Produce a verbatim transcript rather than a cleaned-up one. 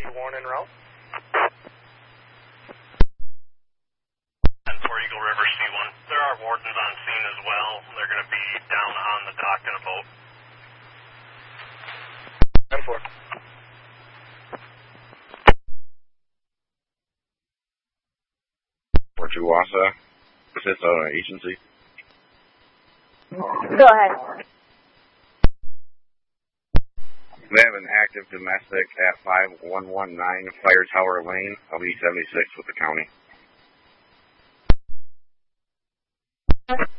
Warren en route. And for Eagle River C one. There are wardens on scene as well. They're going to be down on the dock in a boat. ten four. Fort Tuwasa, assist on an agency. Go ahead. We have an active domestic at five one one nine Fire Tower Lane, L E seventy-six with the county.